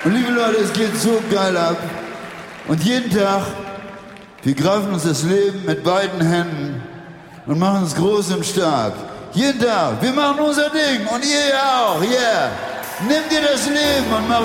Und liebe Leute, es geht so geil ab. Und jeden Tag, wir greifen uns das Leben mit beiden Händen und machen es groß und stark. Jeden Tag, wir machen unser Ding und ihr auch, yeah. Nehmt ihr das Leben und macht